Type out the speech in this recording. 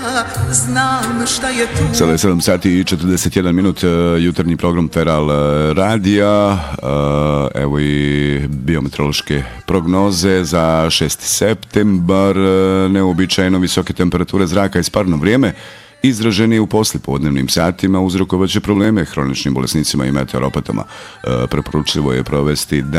Znam šta je tu. Sada je 7 sati i 41 minut, jutarnji program Feral radija. Evo i biometeorološke prognoze za 6. septembar. Neobičajno visoke temperature zraka i sparno vrijeme izraženi u poslijepodnevnim satima uzrokovaće probleme hroničnim bolesnicima i meteoropatama. Preporučljivo je provesti